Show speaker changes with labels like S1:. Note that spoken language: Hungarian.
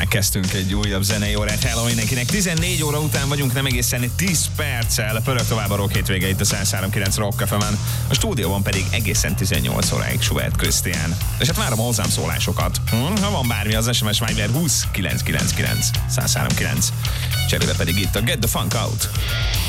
S1: kezdtünk egy újabb zenei órát. Hello mindenkinek. 14 óra után vagyunk, nem egészen 10 perccel. Pörög tovább a Rock hétvége itt a 103.9 Rock FM-en. A stúdióban pedig egészen 18 óráig Schubert Krisztián. És hát várom a hozzám szólásokat. Ha van bármi, az SMS Viber 20 999 103.9. Cserébe pedig itt a Get the Funk Out.